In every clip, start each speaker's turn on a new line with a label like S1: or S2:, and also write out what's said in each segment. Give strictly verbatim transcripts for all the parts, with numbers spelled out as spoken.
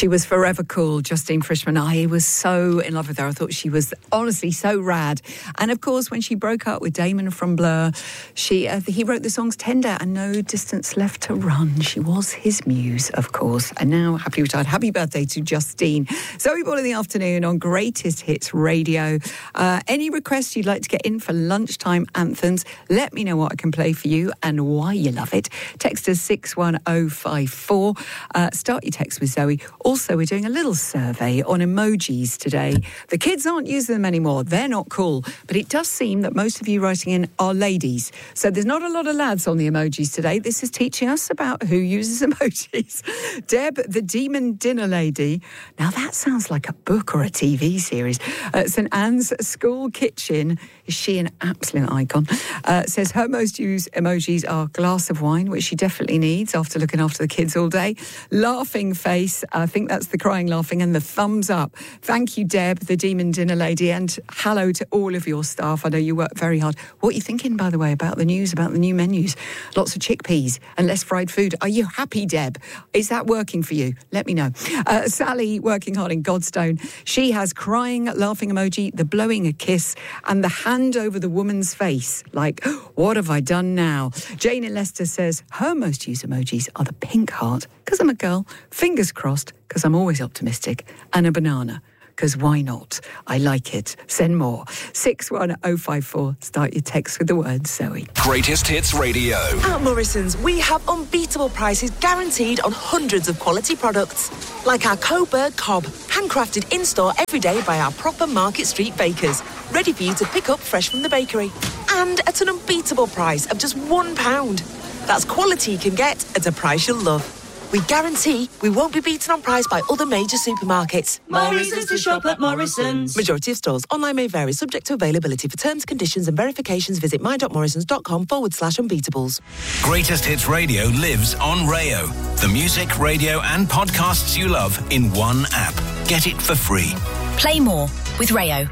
S1: She was forever cool, Justine Frischmann. I was so in love with her. I thought she was honestly so rad. And of course, when she broke up with Damon from Blur, she uh, he wrote the songs Tender and No Distance Left to Run. She was his muse, of course. And now, happily retired. Happy birthday to Justine. Zoe Ball in the afternoon on Greatest Hits Radio. Uh, any requests you'd like to get in for lunchtime anthems, let me know what I can play for you and why you love it. Text us six one oh five four. Uh, start your text with Zoe. Also, we're doing a little survey on emojis today. The kids aren't using them anymore. They're not cool. But it does seem that most of you writing in are ladies. So there's not a lot of lads on the emojis today. This is teaching us about who uses emojis. Deb, the Demon Dinner Lady. Now, that sounds like a book or a T V series. Uh, St Anne's School Kitchen. Is she an absolute icon? Uh, says her most used emojis are glass of wine, which she definitely needs after looking after the kids all day. Laughing face. I think that's the crying laughing, and the thumbs up. Thank you, Deb, the Demon Dinner Lady, and hello to all of your staff. I know you work very hard. What are you thinking, by the way, about the news, about the new menus? Lots of chickpeas and less fried food. Are you happy, Deb? Is that working for you? Let me know. Uh, Sally, working hard in Godstone. She has crying, laughing emoji, the blowing a kiss, and the hand over the woman's face. Like, what have I done now? Jane in Leicester says her most used emojis are the pink heart, because I'm a girl, fingers crossed, because I'm always optimistic, and a banana, because why not? I like it. Send more. six one oh five four. Start your text with the word Zoe.
S2: Greatest Hits Radio.
S3: At Morrison's, we have unbeatable prices guaranteed on hundreds of quality products. Like our Coburg Cob, handcrafted in-store every day by our proper Market Street bakers. Ready for you to pick up fresh from the bakery. And at an unbeatable price of just one pound. That's quality you can get at a price you'll love. We guarantee we won't be beaten on price by other major supermarkets.
S4: More reasons to shop at Morrison's.
S3: Majority of stores. Online may vary, subject to availability. For terms, conditions and verifications, visit my.morrisons.com forward slash unbeatables.
S2: Greatest Hits Radio lives on Rayo. The music, radio and podcasts you love in one app. Get it for free.
S5: Play more with Rayo.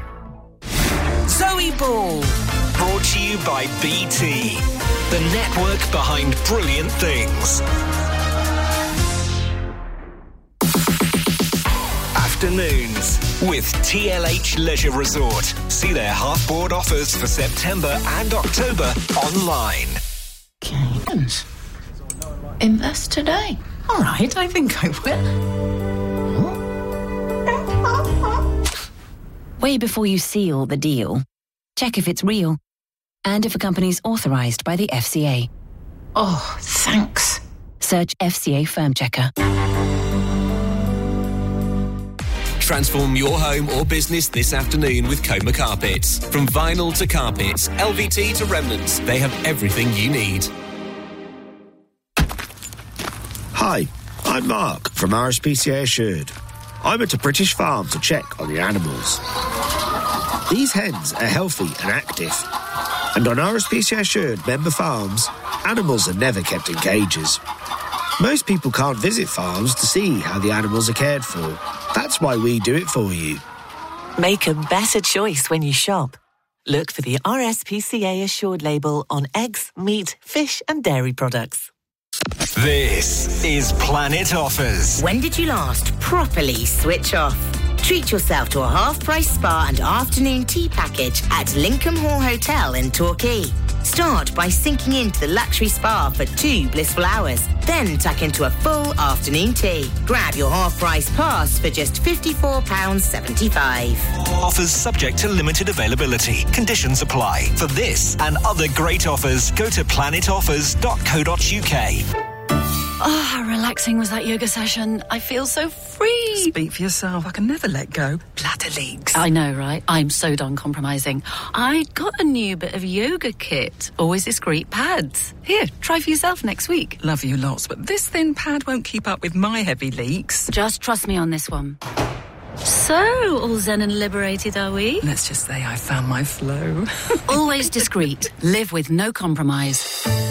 S3: Zoe Ball.
S2: Brought to you by B T, the network behind brilliant things. Afternoons with T L H Leisure Resort. See their half-board offers for September and October online.
S4: Cadence. Invest today. All right, I think I will.
S5: Way before you seal the deal, check if it's real and if a company's authorised by the F C A.
S4: Oh, thanks.
S5: Search F C A Firm Checker.
S2: Transform your home or business this afternoon with Coma Carpets. From vinyl to carpets, L V T to remnants, they have everything you need.
S6: Hi, I'm Mark from R S P C A Assured. I went to British Farm to check on the animals. These hens are healthy and active. And on R S P C A Assured member farms, animals are never kept in cages. Most people can't visit farms to see how the animals are cared for. That's why we do it for you.
S3: Make a better choice when you shop. Look for the R S P C A Assured label on eggs, meat, fish and dairy products.
S2: This is Planet Offers.
S7: When did you last properly switch off? Treat yourself to a half-price spa and afternoon tea package at Lincoln Hall Hotel in Torquay. Start by sinking into the luxury spa for two blissful hours. Then tuck into a full afternoon tea. Grab your half-price pass for just fifty-four pounds seventy-five.
S2: Offers subject to limited availability. Conditions apply. For this and other great offers, go to planet offers dot co dot uk.
S8: Oh, how relaxing was that yoga session. I feel so free.
S9: Speak for yourself. I can never let go. Bladder leaks.
S8: I know, right? I'm so done compromising. I got a new bit of yoga kit. Always discreet pads. Here, try for yourself next week.
S9: Love you lots, but this thin pad won't keep up with my heavy leaks.
S8: Just trust me on this one. So, all zen and liberated, are we?
S9: Let's just say I found my flow.
S8: Always discreet. Live with no compromise.